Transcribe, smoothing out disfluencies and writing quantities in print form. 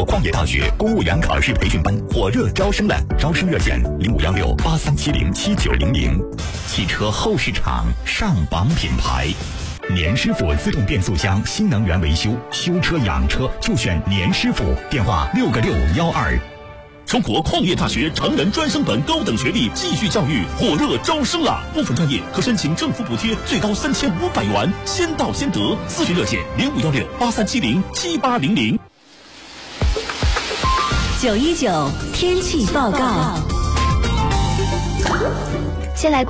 国矿业大学公务员考试培训班火热招生了，招生热线051683707900。汽车后市场上榜品牌，年师傅自动变速箱新能源维修，修车养车就选年师傅，电话6个612。 中国矿业大学成人专升本高等学历继续教育火热招生了，部分专业可申请政府补贴，最高3500元，先到先得。咨询热线051683707800。 919天气报告。先来